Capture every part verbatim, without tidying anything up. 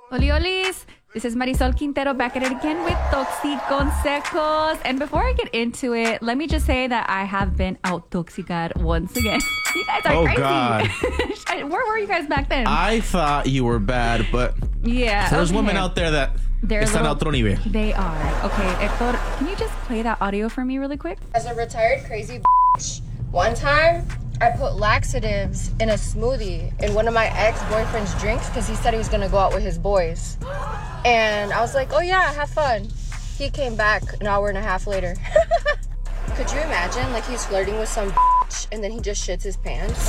Oli olis! This is Marisol Quintero back at it again with Toxic Consejos. And before I get into it, let me just say that I have been out toxicar once again. You guys are oh, crazy. God. Where were you guys back then? I thought you were bad, but yeah, there's okay. women out there that They're están little, a otro nivel. They are. Okay, Hector, can you just play that audio for me really quick? As a retired crazy bitch, one time I put laxatives in a smoothie in one of my ex-boyfriend's drinks because he said he was gonna go out with his boys. And I was like, oh yeah, have fun. He came back an hour and a half later. Could you imagine, like, he's flirting with some bitch and then he just shits his pants?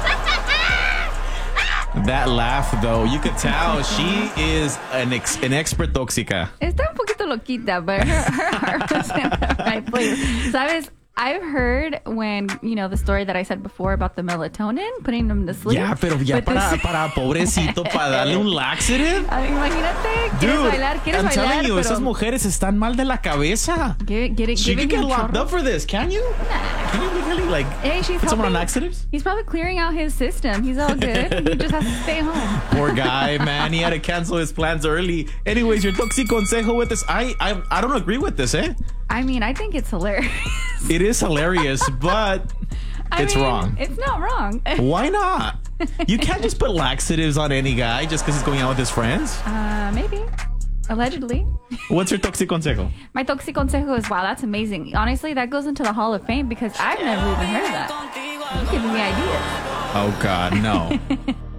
That laugh, though, you could tell she is an ex an expert tóxica. Está un poquito loquita, but her, her heart was in the right place. ¿Sabes? I've heard when, you know, the story that I said before about the melatonin, putting them to sleep. Yeah, pero ya para, this... para pobrecito, para darle un laxative. I mean, imagínate, Dude, quieres bailar, quieres I'm bailar, telling you, pero... esas mujeres están mal de la cabeza. Get, get it, she could get locked chorro. up for this, can you? Nah. Can you legally, like, hey, she's put someone on helping. laxatives? He's probably clearing out his system. He's all good. He just has to stay home. Poor guy, man. He had to cancel his plans early. Anyways, your toxic consejo with this. I, I, I don't agree with this, eh? I mean, I think it's hilarious. It is hilarious, but I it's mean, wrong. It's not wrong. Why not? You can't just put laxatives on any guy just because he's going out with his friends. Uh, maybe. Allegedly. What's your toxic consejo? My toxic consejo is, wow, that's amazing. Honestly, that goes into the Hall of Fame because I've never even heard of that. You give me ideas. Oh, God, no.